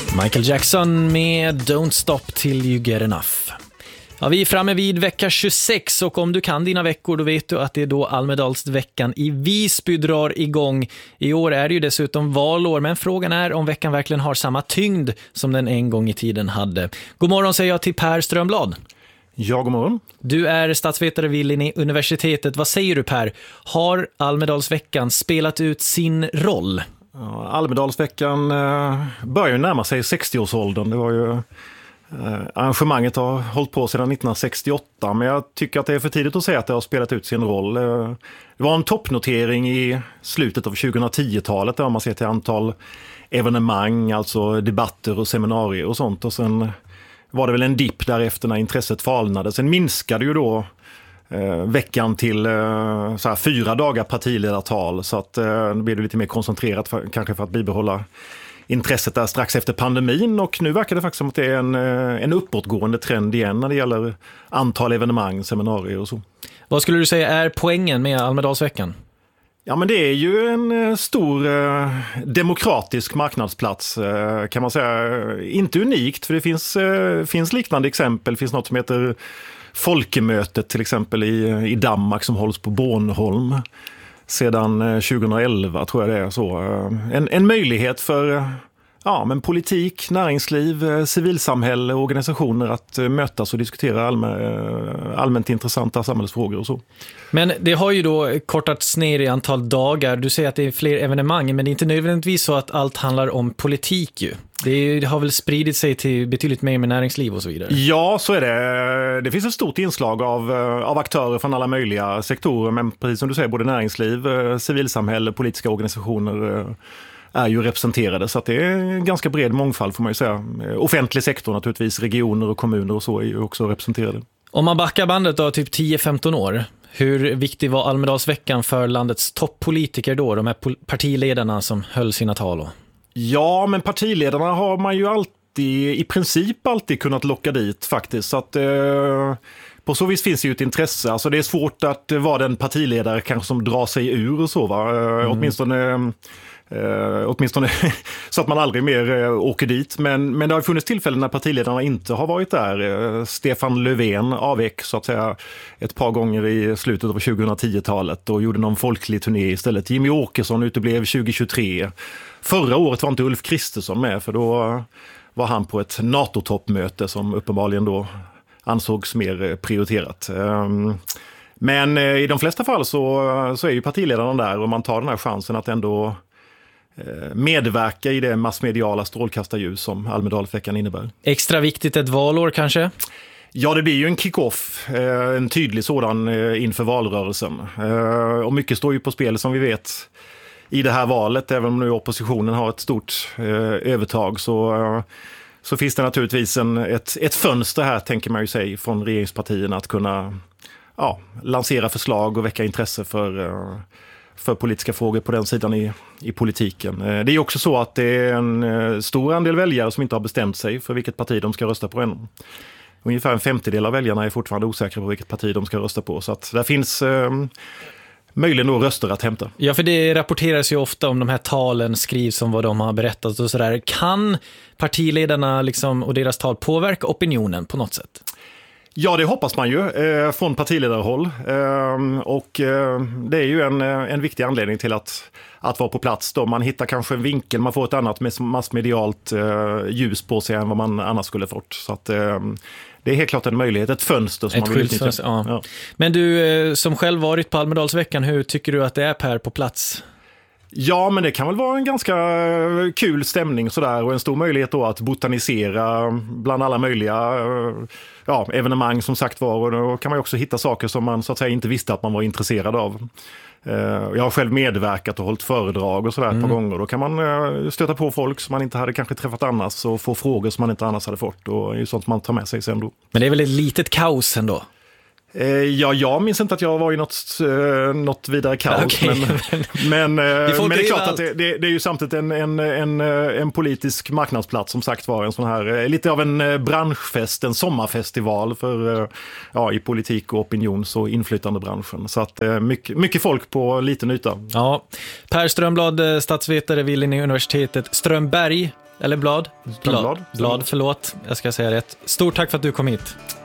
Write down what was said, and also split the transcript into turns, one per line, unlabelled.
Michael Jackson med Don't Stop Till You Get Enough. Ja, vi är framme vid vecka 26 och om du kan dina veckor då vet du att det är då Almedalsveckan i Visby drar igång. I år är det ju dessutom valår, men frågan är om veckan verkligen har samma tyngd som den en gång i tiden hade. God morgon säger jag till Per Strömblad.
Ja, god morgon.
Du är statsvetare vid Linnéuniversitetet. Vad säger du Per? Har Almedalsveckan spelat ut sin roll?
Ja, Almedalsveckan börjar ju närma sig 60-årsåldern. Det var ju arrangemanget har hållit på sedan 1968, men jag tycker att det är för tidigt att säga att det har spelat ut sin roll. Det var en toppnotering i slutet av 2010-talet där man ser till antal evenemang, alltså debatter och seminarier och sånt. Och sen var det väl en dipp därefter när intresset falnade. Sen minskade ju då veckan till så här 4 dagar partiledartal, så att det blev lite mer koncentrerat kanske för att bibehålla intresset där strax efter pandemin, och nu verkar det faktiskt som att det är en uppåtgående trend igen när det gäller antal evenemang, seminarier och så. Vad skulle du säga är poängen med Almedalsveckan? Ja, men det är ju en stor demokratisk marknadsplats kan man säga. Inte unikt, för det finns liknande exempel. Det finns något som heter Folkemötet till exempel i Danmark som hålls på Bornholm sedan 2011 tror jag det är så. En möjlighet för men politik, näringsliv, civilsamhälle och organisationer att mötas och diskutera allmänt intressanta samhällsfrågor och så. Men det har ju då kortats ner i antal dagar. Du säger att det är fler evenemang, men det är inte nödvändigtvis så att allt handlar om politik ju. Det har väl spridit sig till betydligt mer med näringsliv och så vidare. Ja, så är det. Det finns ett stort inslag av aktörer från alla möjliga sektorer, men precis som du säger, både näringsliv, civilsamhälle, politiska organisationer är ju representerade, så att det är en ganska bred mångfald får man ju säga. Offentlig sektor naturligtvis, regioner och kommuner och så är ju också representerade. Om man backar bandet då typ 10-15 år, hur viktig var Almedalsveckan för landets toppolitiker då, de här partiledarna som höll sina tal? Ja, men partiledarna har man ju i princip alltid kunnat locka dit faktiskt, så att på så vis finns ju ett intresse. Alltså det är svårt att vara den partiledare kanske som drar sig ur och så va, åtminstone så att man aldrig mer åker dit. Men det har funnits tillfällen när partiledarna inte har varit där. Stefan Löfven avvek så att säga ett par gånger i slutet av 2010-talet och gjorde någon folklig turné istället. Jimmy Åkesson uteblev 2023. Förra året var inte Ulf Kristersson med, för då var han på ett NATO-toppmöte som uppenbarligen då ansågs mer prioriterat. Men i de flesta fall så är ju partiledarna där och man tar den här chansen att ändå medverka i det massmediala strålkastarljus som Almedalsveckan innebär. Extra viktigt ett valår kanske? Ja, det blir ju en kick-off, en tydlig sådan inför valrörelsen. Och mycket står ju på spel som vi vet i det här valet. Även om nu oppositionen har ett stort övertag så finns det naturligtvis ett fönster här, tänker man ju sig, från regeringspartierna att kunna lansera förslag och väcka intresse för politiska frågor på den sidan i politiken. Det är också så att det är en stor andel väljare som inte har bestämt sig för vilket parti de ska rösta på än. Ungefär 1/50 av väljarna är fortfarande osäkra på vilket parti de ska rösta på, så att där finns möjligen då röster att hämta. Ja, för det rapporteras ju ofta om de här talen skrivs om vad de har berättat och sådär. Kan partiledarna liksom, och deras tal påverka opinionen på något sätt? Ja, det hoppas man ju från partiledarhåll och det är ju en viktig anledning till att vara på plats då. Man hittar kanske en vinkel, man får ett annat massmedialt ljus på sig än vad man annars skulle fått. Så att det är helt klart en möjlighet, ett fönster som man vill utnyttja. Ja. Men du som själv varit på Almedalsveckan, hur tycker du att det är Per på plats? Ja, men det kan väl vara en ganska kul stämning sådär, och en stor möjlighet då att botanisera bland alla möjliga evenemang som sagt var, och då kan man ju också hitta saker som man så att säga inte visste att man var intresserad av. Jag har själv medverkat och hållit föredrag och sådär ett par gånger. Då kan man stöta på folk som man inte hade kanske träffat annars och få frågor som man inte annars hade fått, och det är sånt man tar med sig sen då. Men det är väl ett litet kaos ändå? Ja, jag minns inte att jag var i något vidare kaos. Okay. Men det är klart att det är ju samtidigt en politisk marknadsplats som sagt var, en sån här, lite av en branschfest, en sommarfestival för i politik och opinions- och inflytandebranschen. Så att mycket folk på liten yta. Ja. Per Strömblad, statsvetare vid Linnéuniversitetet. Strömberg
Eller blad?
Strömblad.
Blad, förlåt. Jag ska säga rätt. Stort tack för att du kom hit.